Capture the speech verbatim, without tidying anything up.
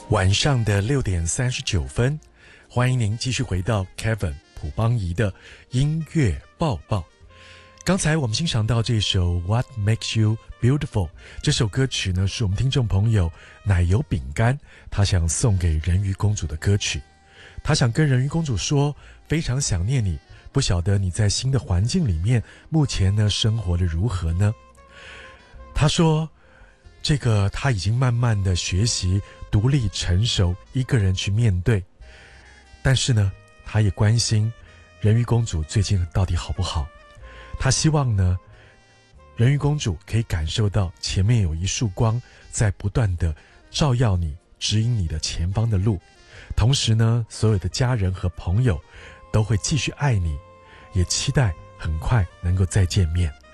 晚上的六点三十九分，欢迎您继续回到 Kevin 朴邦仪的音乐报报。刚才我们欣赏到这首 What Makes You Beautiful， 这首歌曲呢是我们听众朋友奶油饼干他想送给人鱼公主的歌曲。他想跟人鱼公主说，非常想念你，不晓得你在新的环境里面目前呢生活的如何呢？他说这个他已经慢慢的学习独立成熟，一个人去面对，但是呢他也关心人鱼公主最近到底好不好。他希望呢人鱼公主可以感受到前面有一束光在不断的照耀你，指引你的前方的路，同时呢所有的家人和朋友都会继续爱你，也期待很快能够再见面。